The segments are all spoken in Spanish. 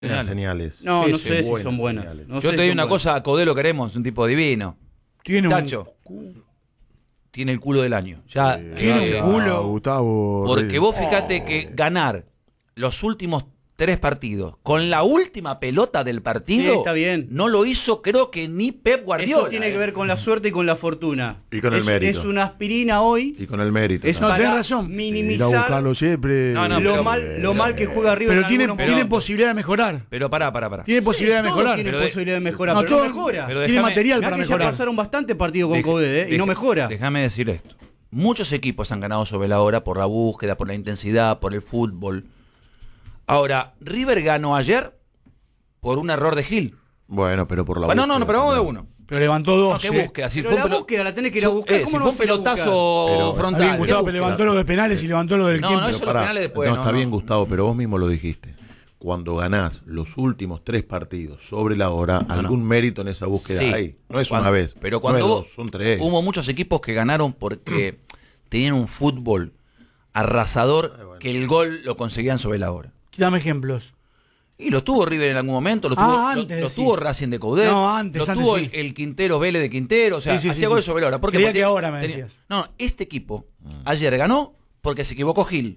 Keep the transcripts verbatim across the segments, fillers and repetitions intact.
Las señales. No, Sí, no sí, sé si buenas son buenas. señales. No Yo sé te si digo son una buenas. cosa, a Codé lo queremos, un tipo divino. Tiene Chacho, un, tiene el culo del año. Ya, tiene no un sé. culo. Gustavo. Porque Reyes. vos fíjate que ganar los últimos tres partidos con la última pelota del partido Sí, está bien. no lo hizo, creo que ni Pep Guardiola. Eso tiene eh. que ver con la suerte y con la fortuna. Y con el es, mérito. Es una aspirina hoy. Y con el mérito. Es No, para tenés razón. Ir a minimizar buscarlo siempre. No, no, lo, pero- mal, lo mal que juega River. Pero en tiene, algunos tiene momentos. posibilidad de mejorar. Pero pará, pará, pará. Tiene Sí, posibilidad de todos mejorar. tienen Pero de- posibilidad de mejorar, No, pero todo- no mejora. pero tiene déjame- material Mirá para que ya mejorar. pasaron bastante partidos con Dej- Codé, ¿eh? y no dej- mejora. Déjame decir esto. Muchos equipos han ganado sobre la hora por la búsqueda, por la intensidad, por el fútbol. Ahora, River ganó ayer por un error de Gil. Bueno, pero por la Ah, no, no, no, búsqueda pero vamos de también. uno. Pero levantó No, dos. ¿qué eh. búsqueda? Si Pero fue un la pelo- búsqueda la tenés que ir a Su- buscar. eh, ¿Cómo si no fue un vas a ir a buscar? pelotazo Pero- Está frontal. bien, ¿qué Gustavo, búsqueda? pero levantó lo de penales y levantó lo del No, tiempo. no, eso los Pará, penales después, no, no, está no. bien, Gustavo, pero vos mismo lo dijiste. Cuando ganás los últimos tres partidos sobre la hora, No, algún no. mérito en esa búsqueda Sí. hay. No es Cuando- una vez. Pero no cuando es vos- dos, son tres. hubo muchos equipos que ganaron porque tenían un fútbol arrasador que el gol lo conseguían sobre la hora. Dame ejemplos. Y lo tuvo River en algún momento, lo tuvo, Ah, lo- antes lo, decís. tuvo Racing de Coudet, No, antes, lo antes tuvo sí. el, el Quintero Vélez de Quintero, o sea, Sí, sí, hacía sí, goles sí. sobre la hora. ¿Por qué? Creía Porque que ahora me tenía- decías. No, no, este equipo ayer ganó porque se equivocó Gil.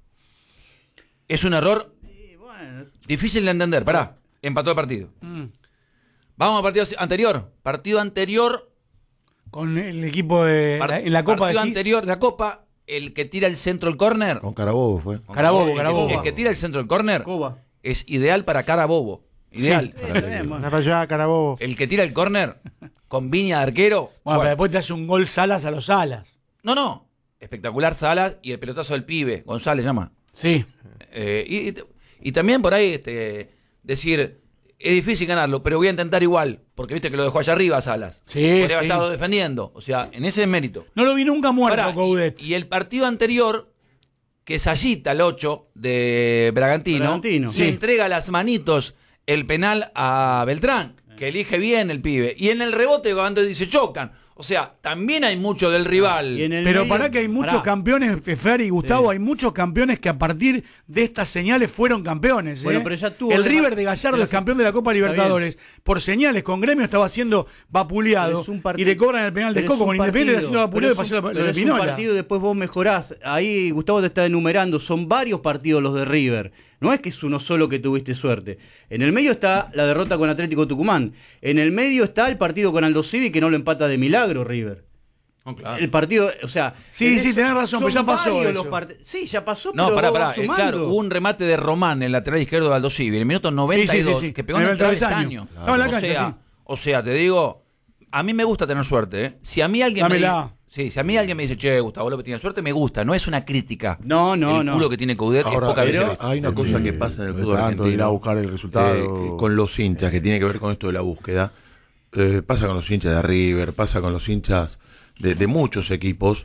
Es un error Sí, bueno, difícil de entender. Pará, empató el partido. Mm. Vamos al partido anterior. Partido anterior, Con el equipo de. par- la- en la Copa partido decís. anterior de la Copa, el que tira el centro del córner. Con Carabobo fue. Carabobo, el que- Carabobo. El que tira el centro del córner Coba. es ideal para Carabobo. Ideal. Sí, está bien, bueno. Anda para allá, Carabobo. El que tira el córner con Viña de arquero. Bueno, bueno. pero después te hace un gol Salas a los Salas. No, no. Espectacular Salas y el pelotazo del pibe. González llama. Sí. Eh, y, y- y también por ahí este, decir, es difícil ganarlo, pero voy a intentar igual. Porque viste que lo dejó allá arriba Salas. Sí, Podría sí. haber estado defendiendo. O sea, en ese es mérito. No lo vi nunca muerto, Pará, Coudet. y, y el partido anterior, que es Sayita, el ocho de Bragantino, Bragantino. le Sí. entrega las manitos el penal a Beltrán, que elige bien el pibe. Y en el rebote, cuando dice chocan. O sea, también hay mucho del rival. Y en el Pero medio- para que hay muchos Pará. campeones, Fer y Gustavo, Sí. hay muchos campeones que a partir de estas señales fueron campeones. Bueno, ¿eh? pero ya tuvo el de- River de Gallardo pero es sí, campeón de la Copa está Libertadores. Por señales, con Gremio estaba siendo vapuleado Pero es un y partido- le cobran el penal de pero es Coco. un Con Independiente partido, haciendo vapuleado y pero pasó es un- lo pero de es un Pinola. partido, después vos mejorás. Ahí Gustavo te está enumerando, son varios partidos los de River. No es que es uno solo que tuviste suerte. En el medio está la derrota con Atlético Tucumán. En el medio está el partido con Aldo Civi que no lo empata de milagro River. No, claro. El partido, o sea... Sí, en sí, eso- tenés razón, son pero ya pasó varios eso. los part- Sí, ya pasó, No, pero pará, vos pará. vas eh, sumando. Claro, hubo un remate de Román en el lateral izquierdo de Aldo Civi, en el minuto noventa y dos, Sí, sí, sí, sí. que pegó En en el el travesaño. travesaño. Estaba en la o cancha, sea, sí. O sea, te digo, a mí me gusta tener suerte, ¿eh? Si a mí alguien me Dámela. dice, sí, si a mí alguien me dice, che, Gustavo López tiene suerte, me gusta, no es una crítica. No, no, el no. culo que tiene Coudet es Ahora, poca pero veces. hay una cosa que pasa en el de fútbol tanto argentino. ir a buscar el resultado. eh, con los hinchas, que tiene que ver con esto de la búsqueda. Eh, pasa con los hinchas de River, pasa con los hinchas de, de muchos equipos,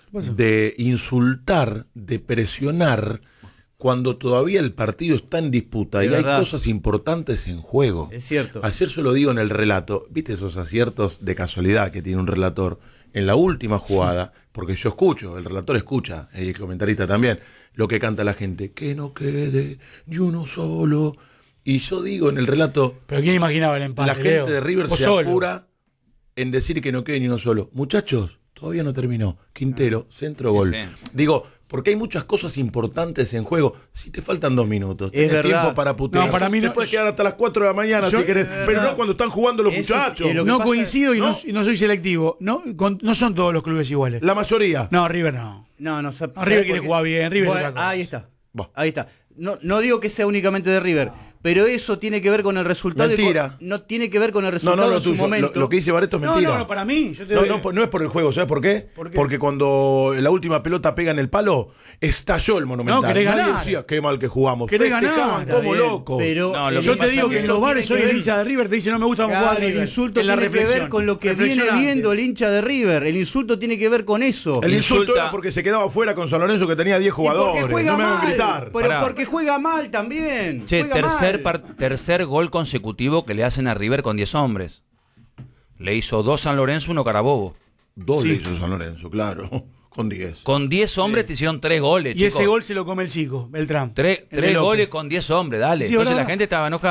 de insultar, de presionar, cuando todavía el partido está en disputa De y verdad. hay cosas importantes en juego. Es cierto. Ayer se lo digo en el relato, ¿viste esos aciertos de casualidad que tiene un relator? En la última jugada, porque yo escucho, el relator escucha, y el comentarista también, lo que canta la gente, que no quede ni uno solo. Y yo digo en el relato, Pero ¿quién imaginaba el empate? la gente Leo? de River Vos se solo. apura en decir que no quede ni uno solo. Muchachos, todavía no terminó. Quintero, centro, gol. Sí. Digo, porque hay muchas cosas importantes en juego. Si te faltan dos minutos, Es tenés verdad. tiempo para putear. No, para mí te no- puedes quedar hasta las cuatro de la mañana Yo- si querés, es pero verdad. no cuando están jugando los Eso muchachos. es lo que No pasa- coincido y no, ¿no? y no soy selectivo. No, con- no son todos los clubes iguales. La mayoría. No, River no. No, no, sa- No, ¿sabes River por quiere qué? jugar bien, River es Bueno, otra cosa. ahí está. Bah. Ahí está. No, no digo que sea únicamente de River, pero eso tiene que ver con el resultado. y Mentira. con- no tiene que ver con el No, resultado no, lo en su tuyo. momento. Lo, lo que dice Barreto es No, mentira. no, no, para mí. Yo te No, doy- no, no es por el juego, ¿sabes por qué? ¿Por qué? Porque cuando la última pelota pega en el palo, estalló el Monumental. No, querés Nadie ganar. decía, qué mal que jugamos. Querés Festejaban ganar. Está como bien, locos. Pero No, lo el que Yo te pasa digo es que que en los bares soy tiene que el ver- hincha de River, te dice no me gusta cómo Claro, juega el River. insulto En la tiene que ver reflexión. con lo que viene Reflexionante. viendo el hincha de River. El insulto tiene que ver con eso. El insulto Insulta- era porque se quedaba fuera con San Lorenzo que tenía diez Y porque jugadores. juega No me van a mal, gritar. pero Pará. porque juega mal también. Che, juega tercer, mal. par- tercer gol consecutivo que le hacen a River con diez hombres. Le hizo dos San Lorenzo, uno Carabobo. Dos Sí. le hizo San Lorenzo, claro. Con diez. Con diez hombres te hicieron tres goles, Y chicos. ese gol se lo come el chico, Beltrán. Tres, El de tres López. goles con diez hombres, dale. Sí, sí, Entonces ¿verdad? la gente estaba enojada.